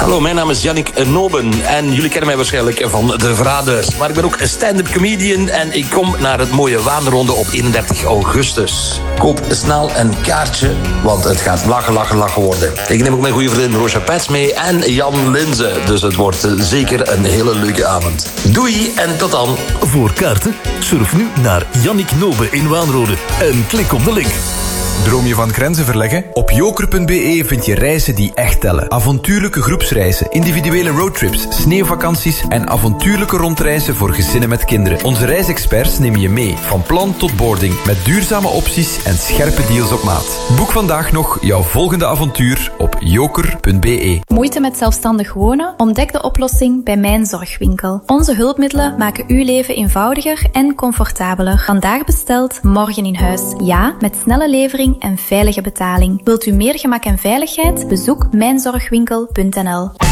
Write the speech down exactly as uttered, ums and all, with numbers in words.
Hallo, mijn naam is Yannick Noben en jullie kennen mij waarschijnlijk van De Verraders. Maar ik ben ook een stand-up comedian en ik kom naar het mooie Waanronde op eenendertig augustus. Koop snel een kaartje, want het gaat lachen, lachen, lachen worden. Ik neem ook mijn goede vriendin Roosja Pets mee en Jan Linze. Dus het wordt zeker een hele leuke avond. Doei en tot dan. Voor kaarten, surf nu naar Yannick Noben in Waanrode en klik op de link. Droom je van grenzen verleggen? Op joker punt be vind je reizen die echt tellen. Avontuurlijke groepsreizen, individuele roadtrips, sneeuwvakanties en avontuurlijke rondreizen voor gezinnen met kinderen. Onze reisexperts nemen je mee, van plan tot boarding, met duurzame opties en scherpe deals op maat. Boek vandaag nog jouw volgende avontuur op joker punt be. Moeite met zelfstandig wonen? Ontdek de oplossing bij Mijn Zorgwinkel. Onze hulpmiddelen maken uw leven eenvoudiger en comfortabeler. Vandaag besteld, morgen in huis. Ja, met snelle levering en veilige betaling. Wilt u meer gemak en veiligheid? Bezoek mijn zorgwinkel punt n l.